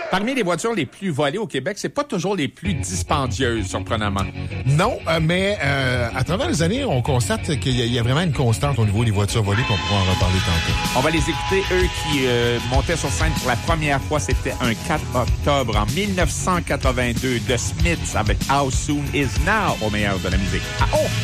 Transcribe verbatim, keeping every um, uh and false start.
Parmi les voitures les plus volées au Québec, c'est pas toujours les plus dispendieuses, surprenamment. Non, euh, mais euh, à travers les années, on constate qu'il y, a, il y a vraiment une constante au niveau des voitures volées, qu'on pourra en reparler tantôt. On va les écouter, eux qui euh, montaient sur scène pour la première fois. C'était un quatre octobre en dix-neuf cent quatre-vingt-deux. The Smiths avec How Soon Is Now au meilleur de la musique. Ah, oh!